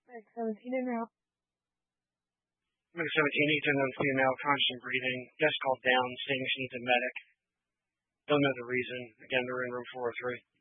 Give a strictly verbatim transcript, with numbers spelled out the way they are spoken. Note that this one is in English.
Like seventeen and now. Number seventeen, needs to know the female, constant breathing, just called down, saying she needs a medic. Don't know the reason. Again, they're in room four oh three.